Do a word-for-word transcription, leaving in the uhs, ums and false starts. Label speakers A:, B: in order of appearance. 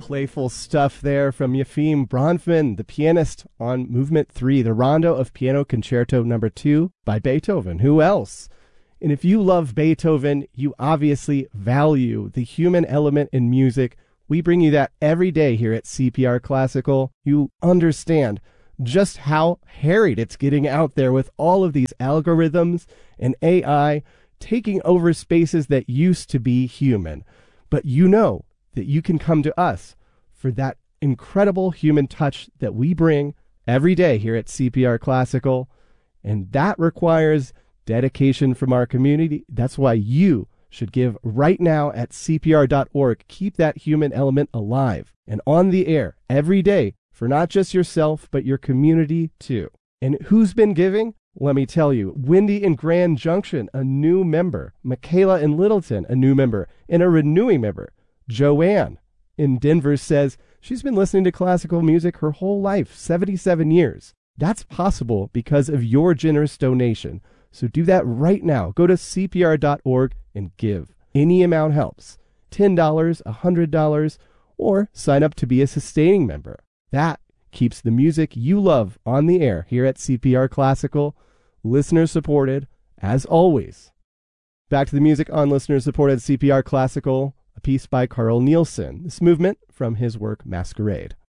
A: playful stuff there from Yefim Bronfman, the pianist, on Movement three, the Rondo of Piano Concerto Number two by Beethoven. Who else? And if you love Beethoven, you obviously value the human element in music. We bring you that every day here at C P R Classical. You understand just how harried it's getting out there with all of these algorithms and A I taking over spaces that used to be human. But you know that you can come to us for that incredible human touch that we bring every day here at C P R Classical. And that requires dedication from our community. That's why you should give right now at C P R dot org. Keep that human element alive and on the air every day for not just yourself, but your community too. And who's been giving? Let me tell you, Wendy in Grand Junction, a new member. Michaela in Littleton, a new member, and a renewing member. Joanne in Denver says she's been listening to classical music her whole life, seventy-seven years. That's possible because of your generous donation. So do that right now. Go to C P R dot org and give. Any amount helps. ten dollars, one hundred dollars, or sign up to be a sustaining member. That keeps the music you love on the air here at C P R Classical, listener supported, as always. Back to the music on listener supported C P R Classical, a piece by Carl Nielsen. This movement from his work Masquerade.